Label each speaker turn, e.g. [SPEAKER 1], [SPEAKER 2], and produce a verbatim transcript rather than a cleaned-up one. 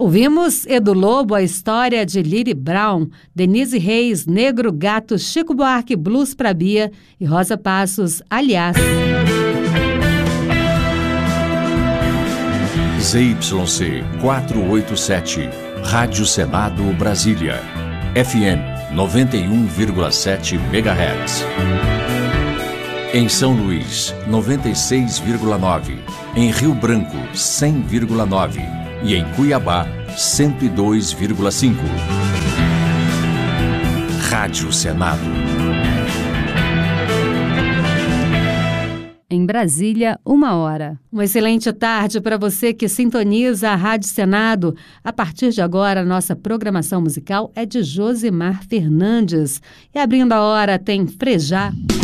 [SPEAKER 1] Ouvimos Edu Lobo, a história de Lily Brown, Denise Reis, Negro Gato, Chico Buarque, Blues pra Bia e Rosa Passos, Aliás.
[SPEAKER 2] Z Y C quatrocentos e oitenta e sete, Rádio Senado Brasília, F M noventa e um vírgula sete megahertz. Em São Luís, noventa e seis vírgula nove, em Rio Branco, cem vírgula nove e em Cuiabá, cento e dois vírgula cinco. Rádio Senado.
[SPEAKER 1] Em Brasília, uma hora. Uma excelente tarde para você que sintoniza a Rádio Senado. A partir de agora, nossa programação musical é de Josimar Fernandes. E abrindo a hora tem Frejá.